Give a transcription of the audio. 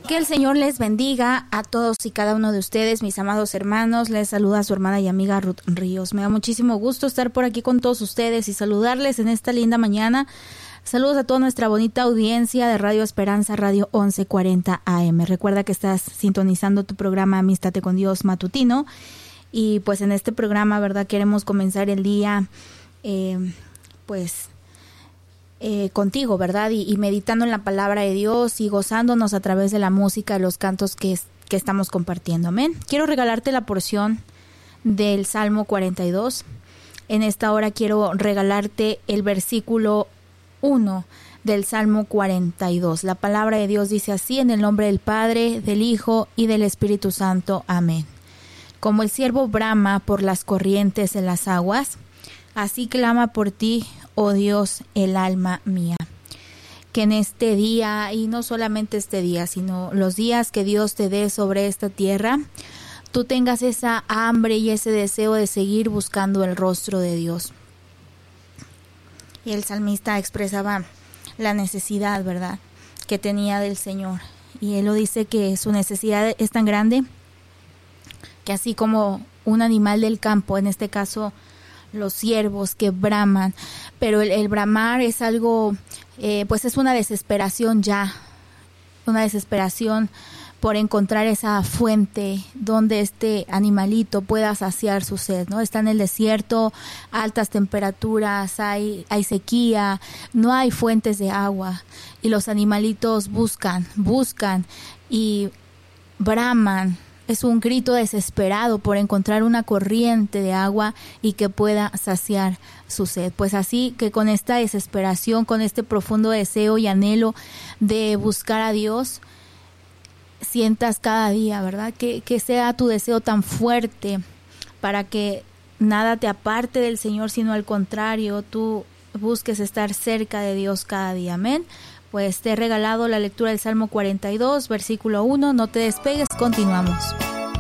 Que el Señor les bendiga a todos y cada uno de ustedes, mis amados hermanos. Les saluda su hermana y amiga Ruth Ríos. Me da muchísimo gusto estar por aquí con todos ustedes y saludarles en esta linda mañana. Saludos a toda nuestra bonita audiencia de Radio Esperanza, Radio 1140 AM. Recuerda que estás sintonizando tu programa Amístate con Dios matutino. Y pues en este programa, ¿verdad? Queremos comenzar el día, contigo, ¿verdad? Y meditando en la palabra de Dios y gozándonos a través de la música, de los cantos que estamos compartiendo. Amén. Quiero regalarte la porción del Salmo 42. En esta hora quiero regalarte el versículo 1 del Salmo 42. La palabra de Dios dice así: en el nombre del Padre, del Hijo y del Espíritu Santo. Amén. Como el ciervo brama por las corrientes en las aguas, así clama por ti, oh Dios, el alma mía. Que en este día, y no solamente este día, sino los días que Dios te dé sobre esta tierra, tú tengas esa hambre y ese deseo de seguir buscando el rostro de Dios. Y el salmista expresaba la necesidad, ¿verdad?, que tenía del Señor. Y él lo dice que su necesidad es tan grande que así como un animal del campo, en este caso los ciervos que braman, pero el bramar es algo, pues es una desesperación ya, una desesperación por encontrar esa fuente donde este animalito pueda saciar su sed, ¿no? Está en el desierto, altas temperaturas, hay sequía, no hay fuentes de agua y los animalitos buscan y braman. Es un grito desesperado por encontrar una corriente de agua y que pueda saciar su sed. Pues así que con esta desesperación, con este profundo deseo y anhelo de buscar a Dios, sientas cada día, ¿verdad? Que sea tu deseo tan fuerte para que nada te aparte del Señor, sino al contrario, tú busques estar cerca de Dios cada día. Amén. Pues te he regalado la lectura del Salmo 42, versículo 1. No te despegues, continuamos.